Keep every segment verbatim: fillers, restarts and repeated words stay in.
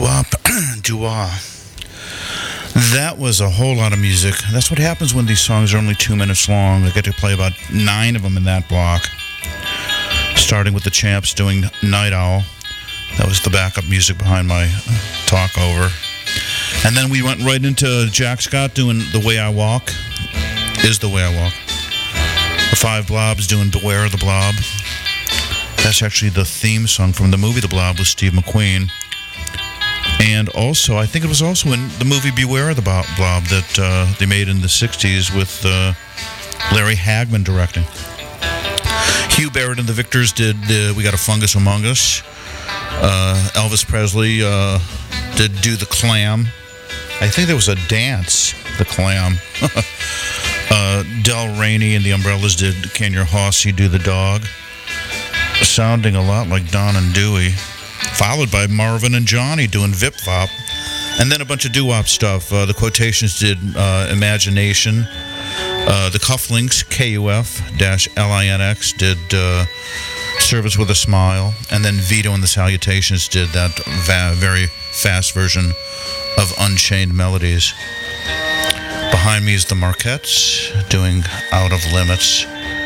Doo-wop, doo-wah. That was a whole lot of music. That's what happens when these songs are only two minutes long. I get to play about nine of them in that block. Starting with the Champs doing Night Owl. That was the backup music behind my talk over. And then we went right into Jack Scott doing The Way I Walk. Is The Way I Walk. The Five Blobs doing Beware of the Blob. That's actually the theme song from the movie The Blob with Steve McQueen. And also, I think it was also in the movie Beware of the Blob that uh, they made in the sixties with uh, Larry Hagman directing. Hugh Barrett and the Victors did uh, We Got a Fungus Among Us. Uh, Elvis Presley uh, did Do the Clam. I think there was a dance, The Clam. uh, Del Rainey and the Umbrellas did Can Your Horsey Do the Dog? Sounding a lot like Don and Dewey. Followed by Marvin and Johnny doing Vip Vop. And then a bunch of doo-wop stuff. Uh, the Quotations did uh, Imagination. Uh, the Cufflinks, K U F L I N X, did uh, Service with a Smile. And then Vito and the Salutations did that va- very fast version of Unchained Melodies. Behind me is the Marquettes doing Out of Limits.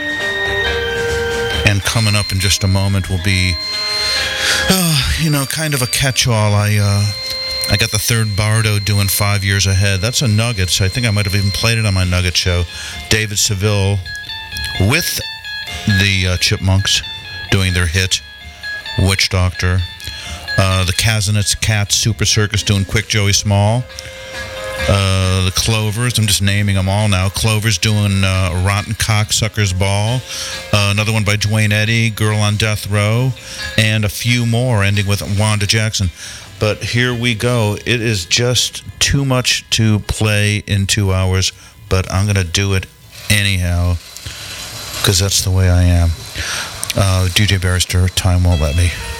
And coming up in just a moment will be, uh, you know, kind of a catch-all. I uh, I got the Third Bardo doing Five Years Ahead. That's a Nuggets. I think I might have even played it on my Nugget show. David Seville with the uh, Chipmunks doing their hit, Witch Doctor. Uh, the Kaznets Cats Super Circus doing Quick Joey Small. Uh, the Clovers, I'm just naming them all now. Clovers doing uh, Rotten Cocksucker's Ball. Uh, another one by Dwayne Eddy, Girl on Death Row. And a few more, ending with Wanda Jackson. But here we go. It is just too much to play in two hours, but I'm going to do it anyhow, because that's the way I am. Uh, D J Barrister, time won't let me.